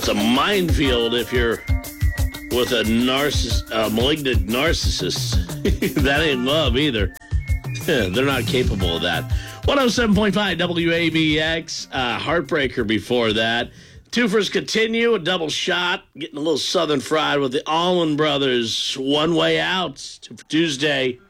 It's a minefield if you're with a malignant narcissist. That ain't love either. They're not capable of that. 107.5 WABX. Heartbreaker before that. Twofers continue. A double shot. Getting a little Southern fried with the Allman Brothers. One Way Out. For Tuesday.